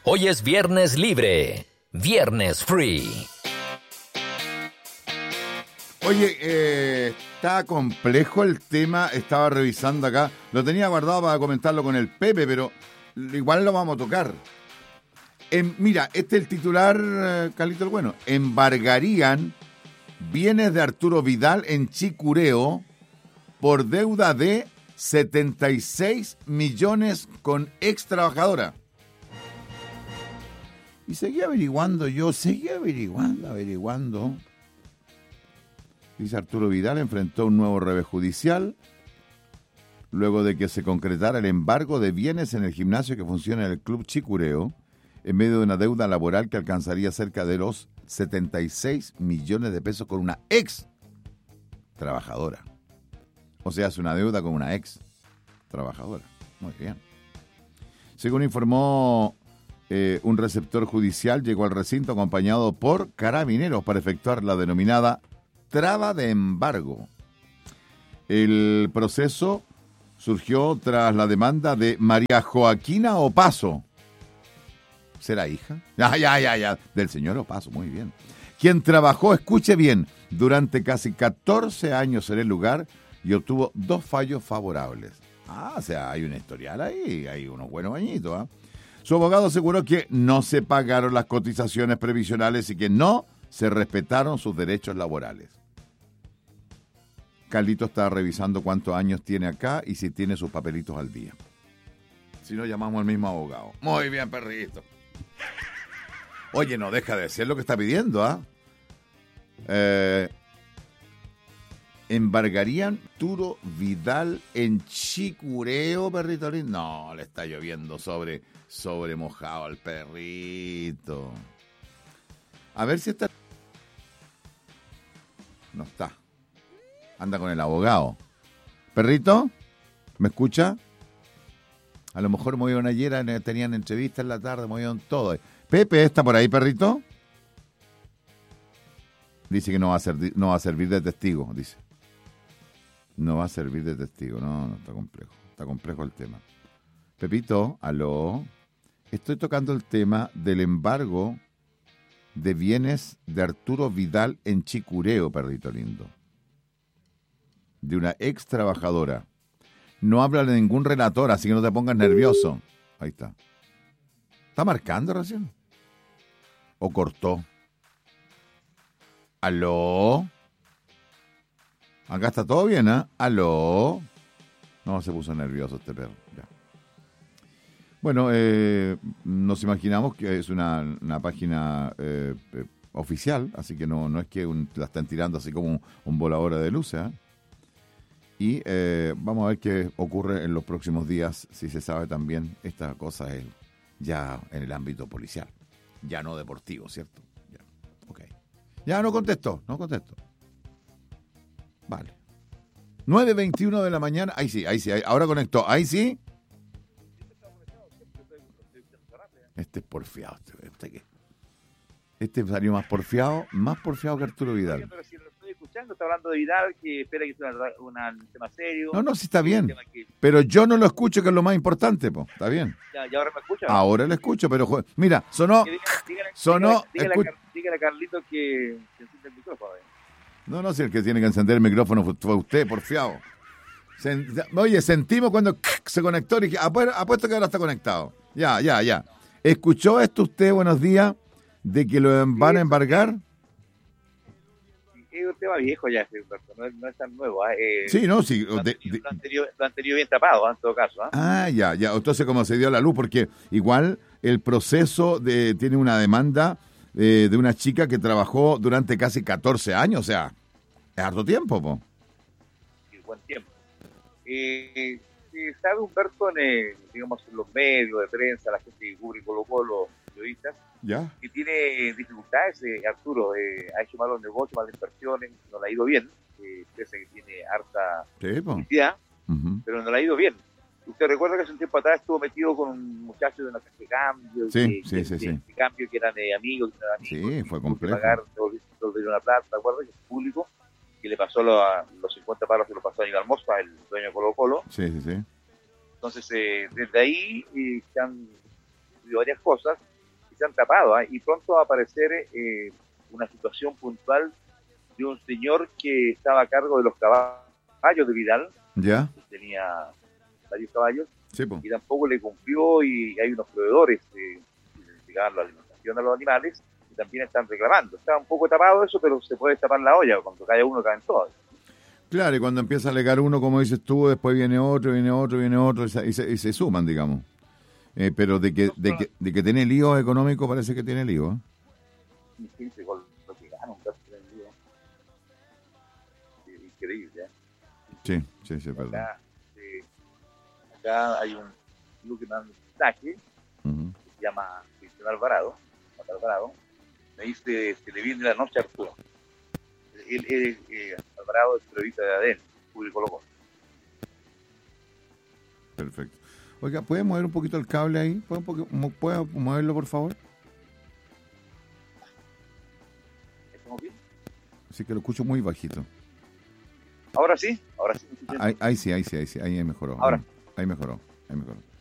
Hoy es viernes libre, viernes free. Oye, está complejo el tema, estaba revisando acá, lo tenía guardado para comentarlo con el Pepe, pero igual lo vamos a tocar. Mira, este es el titular, Carlito el Bueno. Embargarían bienes de Arturo Vidal en Chicureo por deuda de 76 millones con ex trabajadora. Y seguí averiguando. Dice Arturo Vidal enfrentó un nuevo revés judicial luego de que se concretara el embargo de bienes en el gimnasio que funciona en el Club Chicureo en medio de una deuda laboral que alcanzaría cerca de los 76 millones de pesos con una ex trabajadora. O sea, es una deuda con una ex trabajadora. Muy bien. Según informó un receptor judicial, llegó al recinto acompañado por carabineros para efectuar la denominada traba de embargo. El proceso surgió tras la demanda de María Joaquina Opaso. ¿Será hija? Ya. Del señor Opaso, muy bien. Quien trabajó, escuche bien, durante casi 14 años en el lugar y obtuvo 2 fallos favorables. O sea, hay un historial ahí, hay unos buenos bañitos, ¿eh? Su abogado aseguró que no se pagaron las cotizaciones previsionales y que no se respetaron sus derechos laborales. Carlito está revisando cuántos años tiene acá y si tiene sus papelitos al día. Si no, llamamos al mismo abogado. Muy bien, perrito. Oye, no deja de ser lo que está pidiendo, ¿ah? ¿Embargarían Arturo Vidal en Chicureo, perrito lindo? No, le está lloviendo sobre mojado al perrito. A ver si está... No está. Anda con el abogado. ¿Perrito? ¿Me escucha? A lo mejor movieron ayer, tenían entrevista en la tarde, movieron todo. Pepe, ¿está por ahí, perrito? Dice que no va a servir de testigo, dice. No va a servir de testigo. No, está complejo. Está complejo el tema. Pepito, aló. Estoy tocando el tema del embargo de bienes de Arturo Vidal en Chicureo, perrito lindo. De una ex trabajadora. No habla de ningún relator, así que no te pongas nervioso. Ahí está. ¿Está marcando recién? ¿O cortó? ¿Aló? Acá está todo bien, ¿eh? ¿Aló? No, se puso nervioso este perro. Ya. Bueno, nos imaginamos que es una página oficial, así que no es que la estén tirando así como un volador de luces, ¿eh? Y vamos a ver qué ocurre en los próximos días, si se sabe también esta cosa ya en el ámbito policial, ya no deportivo, ¿cierto? Ya, ok. Ya no contesto. Vale. 9:21 de la mañana, ahí sí, ahora conectó, ahí sí. Este es porfiado, este salió más porfiado que Arturo Vidal. Pero si lo estoy escuchando, está hablando de Vidal, que espera que sea un tema serio. No, sí está bien, pero yo no lo escucho, que es lo más importante, po. Está bien. Ya ahora me escucha. Ahora lo escucho, pero mira, sonó. Dígale a Carlito que encienda el micrófono. No, si el que tiene que encender el micrófono fue usted, porfiado. Oye, sentimos cuando se conectó y dije, apuesto que ahora está conectado. Ya. ¿Escuchó esto usted, buenos días, de que lo van a embargar? Es un tema viejo ya, Humberto, no es tan nuevo. Sí, no, sí. Lo anterior bien tapado, en todo caso. Ya. Entonces, como se dio a la luz, porque igual el proceso tiene una demanda de una chica que trabajó durante casi 14 años, o sea, es harto tiempo, po. Sí, buen tiempo. Sabe Humberto, digamos, en los medios de prensa, la gente que cubre Colo-Colo, los periodistas, ¿ya? Que tiene dificultades, Arturo, ha hecho malos negocios, malas inversiones, no le ha ido bien, pese a que tiene harta publicidad, pero no le ha ido bien. Usted recuerda que hace un tiempo atrás estuvo metido con un muchacho de una casa de cambio, sí. De cambio, que eran amigos, sí, fue complejo. Pagar, devolver una plata, ¿te acuerdas? Que es público, que le pasó los 50 palos que lo pasó a Aníbal Mosca, el dueño de Colo-Colo. Sí. Entonces, desde ahí se han sucedido varias cosas. se han tapado, y pronto va a aparecer una situación puntual de un señor que estaba a cargo de los caballos de Vidal. ¿Ya? Tenía varios caballos, sí, po. Y tampoco le cumplió, y hay unos proveedores que llegaban la alimentación a los animales y también están reclamando. Está un poco tapado eso, pero se puede tapar la olla, cuando cae uno caen todos. Claro, y cuando empieza a alegar uno, como dices tú, después viene otro, y se suman, digamos. Pero de que tiene lío económico, parece que tiene lío, ¿eh? Con lo que gana un gasto en lío. Increíble, ¿eh? Sí, perdón. Acá hay un club que me da un mensaje, que se llama Cristian Alvarado, me dice, se le viene la noche a Arturo. Alvarado es periodista de ADN, publicó loco. Perfecto. Oiga, ¿puede mover un poquito el cable ahí? ¿Puede moverlo, por favor? ¿Estamos bien? Sí, que lo escucho muy bajito. Ahora sí. Ahí sí, ahí mejoró. Ahora. Ahí mejoró.